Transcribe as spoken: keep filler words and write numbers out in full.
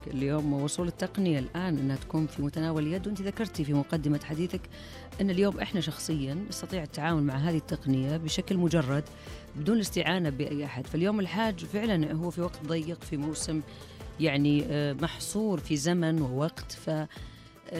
اليوم وصول التقنية الآن أنها تكون في متناول اليد، وأنت ذكرتي في مقدمة حديثك أن اليوم إحنا شخصيا نستطيع التعامل مع هذه التقنية بشكل مجرد بدون الاستعانة بأي أحد. فاليوم الحاج فعلا هو في وقت ضيق، في موسم يعني محصور في زمن ووقت، ف